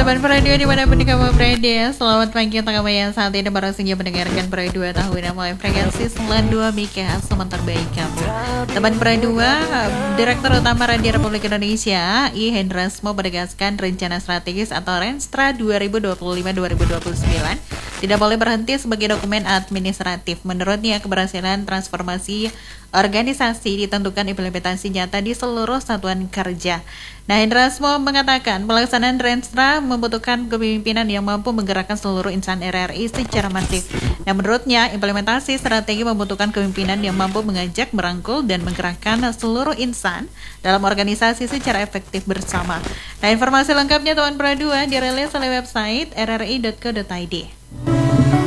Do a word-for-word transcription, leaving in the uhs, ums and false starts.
teman radio dimanapun kamu berada, selamat pagi untuk kamu yang saat ini baru saja mendengarkan Pro dua tahunan mulai frekuensi sembilan puluh dua M H Z teman terbaik kamu. Teman Pro dua, Direktur Utama Radio Republik Indonesia I Hendrasmo menegaskan rencana strategis atau Renstra dua ribu dua puluh lima sampai dua ribu dua puluh sembilan tidak boleh berhenti sebagai dokumen administratif. Menurutnya, keberhasilan transformasi organisasi ditentukan implementasi nyata di seluruh satuan kerja. Nah, Hendrasmo mengatakan pelaksanaan Renstra membutuhkan kepemimpinan yang mampu menggerakkan seluruh insan R R I secara masif. Nah, menurutnya, implementasi strategi membutuhkan kepemimpinan yang mampu mengajak, merangkul, dan menggerakkan seluruh insan dalam organisasi secara efektif bersama. Nah, informasi lengkapnya Tuan Pro dua dirilis oleh website r r i dot co dot i d.